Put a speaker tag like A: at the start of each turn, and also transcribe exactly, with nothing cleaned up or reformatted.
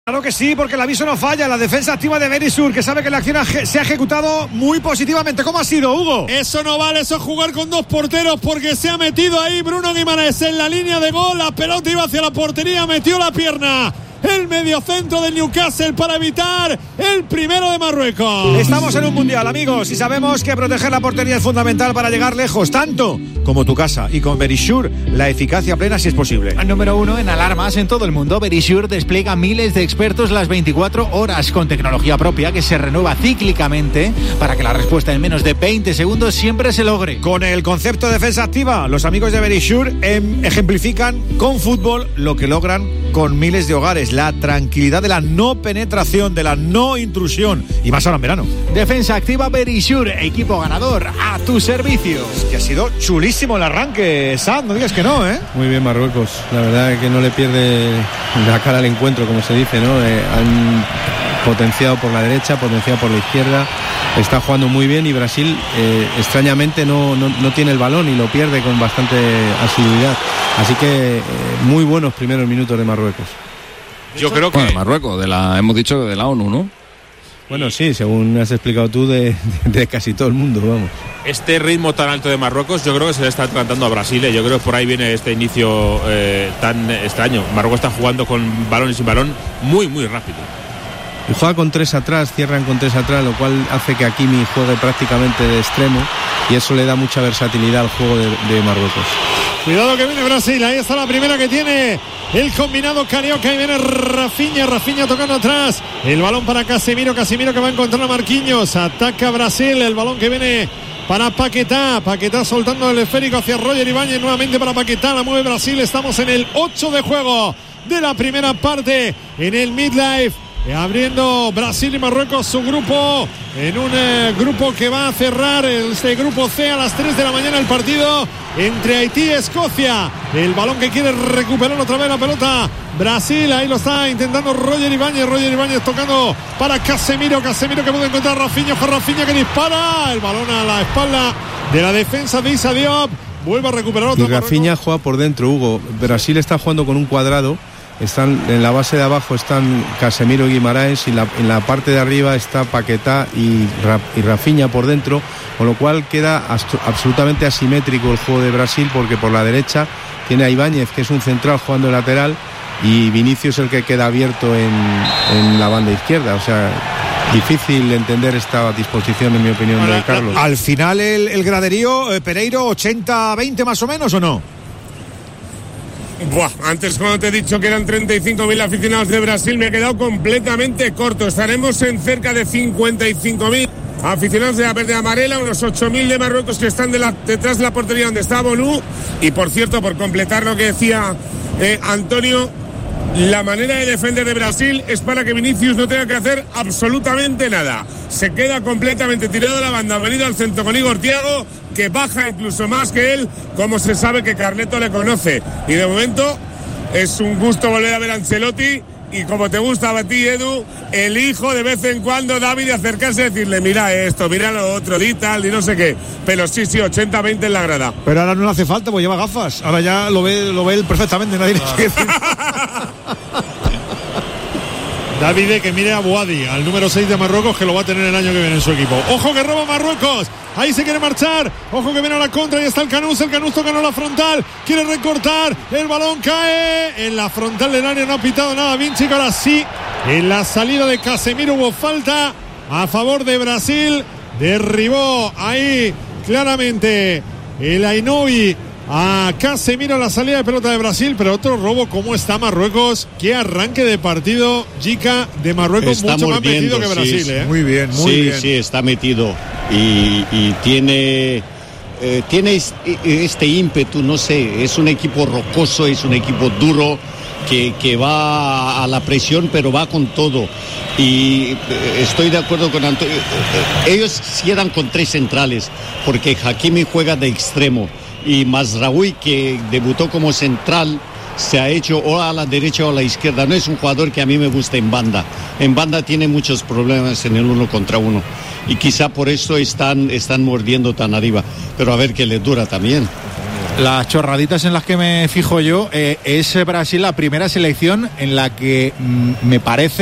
A: Claro que sí, porque el aviso no falla. La defensa activa de Berisur, que sabe que la acción se ha ejecutado muy positivamente. ¿Cómo ha sido, Hugo?
B: Eso no vale, eso es jugar con dos porteros, porque se ha metido ahí Bruno Guimaraes en la línea de gol. La pelota iba hacia la portería, metió la pierna el mediocentro del Newcastle para evitar el primero de Marruecos.
A: Estamos en un mundial, amigos, y sabemos que proteger la portería es fundamental para llegar lejos, tanto como tu casa. Y con Verisure, la eficacia plena si es posible.
C: Número uno en alarmas en todo el mundo. Verisure despliega miles de expertos las veinticuatro horas con tecnología propia que se renueva cíclicamente para que la respuesta en menos de veinte segundos siempre se logre.
A: Con el concepto de defensa activa, los amigos de Verisure em, ejemplifican con fútbol lo que logran con miles de hogares. La tranquilidad de la no penetración, de la no intrusión, y más ahora en verano.
C: Defensa activa Verisure, equipo ganador a tu servicio.
A: Es que ha sido chulísimo el arranque, Sam, no digas que no, ¿eh?
D: Muy bien Marruecos, la verdad es que no le pierde la cara al encuentro, como se dice, ¿no? Eh, han potenciado por la derecha, potenciado por la izquierda, está jugando muy bien y Brasil eh, extrañamente no, no, no tiene el balón y lo pierde con bastante asiduidad. Así que eh, muy buenos primeros minutos de Marruecos.
E: Yo creo que
F: bueno, Marruecos, de la, hemos dicho de la ONU, ¿no?
D: Bueno, sí, según has explicado tú, de, de, de casi todo el mundo, vamos.
E: Este ritmo tan alto de Marruecos, yo creo que se le está tratando a Brasil, ¿eh? Yo creo que por ahí viene este inicio eh, tan extraño. Marruecos está jugando con balón y sin balón muy, muy rápido.
D: Y juega con tres atrás, cierran con tres atrás, lo cual hace que Hakimi juegue prácticamente de extremo y eso le da mucha versatilidad al juego de, de Marruecos.
B: Cuidado que viene Brasil, ahí está la primera que tiene el combinado carioca, ahí viene Rafinha, Rafinha tocando atrás, el balón para Casemiro, Casemiro que va a encontrar a Marquinhos, ataca Brasil, el balón que viene para Paquetá, Paquetá soltando el esférico hacia Roger Ibáñez, nuevamente para Paquetá, la mueve Brasil, estamos en el ocho de juego de la primera parte en el Midlife. Abriendo Brasil y Marruecos su grupo en un eh, grupo que va a cerrar este grupo C a las tres de la mañana, el partido entre Haití y Escocia. El balón que quiere recuperar otra vez la pelota Brasil, ahí lo está intentando Roger Ibáñez, Roger Ibáñez tocando para Casemiro, Casemiro que puede encontrar a Rafinha, Rafinha que dispara, el balón a la espalda de la defensa de Issa Diop, vuelve a recuperar otra.
D: Y Rafinha juega por dentro, Hugo. Brasil está jugando con un cuadrado. Están en la base de abajo están Casemiro y Guimaraes y la, en la parte de arriba está Paquetá y, y Rafinha por dentro, con lo cual queda astro, absolutamente asimétrico el juego de Brasil, porque por la derecha tiene a Ibáñez, que es un central jugando de lateral, y Vinicius es el que queda abierto en, en la banda izquierda. O sea, difícil entender esta disposición, en mi opinión, bueno, de Carlos.
A: Al final el, el graderío, eh, Pereiro, ochenta a veinte más o menos, ¿o no?
G: Buah, antes cuando te he dicho que eran treinta y cinco mil aficionados de Brasil me he quedado completamente corto. Estaremos en cerca de cincuenta y cinco mil aficionados de la verde amarela, unos ocho mil de Marruecos que están de la, detrás de la portería donde está Bolú. Y por cierto, por completar lo que decía eh, Antonio, la manera de defender de Brasil es para que Vinicius no tenga que hacer absolutamente nada. Se queda completamente tirado de la banda, venido al centro con Igor Thiago, que baja incluso más que él, como se sabe que Carleto le conoce. Y de momento es un gusto volver a ver a Ancelotti, y como te gusta a ti, Edu, elijo de vez en cuando, David, acercarse y decirle, mira esto, mira lo otro, di tal, y no sé qué. Pero sí, sí, ochenta a veinte en la grada.
A: Pero ahora no le hace falta, pues lleva gafas. Ahora ya lo ve, lo ve él perfectamente, nadie le quiere decir.
B: David, que mire a Boadi, al número seis de Marruecos, que lo va a tener el año que viene en su equipo. Ojo que roba Marruecos, ahí se quiere marchar, ojo que viene a la contra, y está el Canús, el Canús tocando la frontal, quiere recortar, el balón cae en la frontal del área, no ha pitado nada Vinci, que ahora sí, en la salida de Casemiro hubo falta a favor de Brasil, derribó ahí claramente el Ainoui a Casemiro, la salida de pelota de Brasil, pero otro robo. ¿Cómo está Marruecos? Qué arranque de partido, Jica, de Marruecos,
H: está
B: mucho
H: mordiendo,
B: más metido que Brasil,
H: sí,
B: ¿eh?
A: Muy bien, muy
H: sí,
A: bien.
H: Sí, está metido y, y tiene eh, tiene este ímpetu, no sé, es un equipo rocoso, es un equipo duro que, que va a la presión, pero va con todo. Y estoy de acuerdo con Antonio, ellos cierran con tres centrales, porque Hakimi juega de extremo y Mazraoui, que debutó como central, se ha hecho o a la derecha o a la izquierda. No es un jugador que a mí me gusta en banda. En banda tiene muchos problemas en el uno contra uno. Y quizá por eso están, están mordiendo tan arriba. Pero a ver qué le dura también.
C: Las chorraditas en las que me fijo yo, eh, es Brasil la primera selección en la que mm, me parece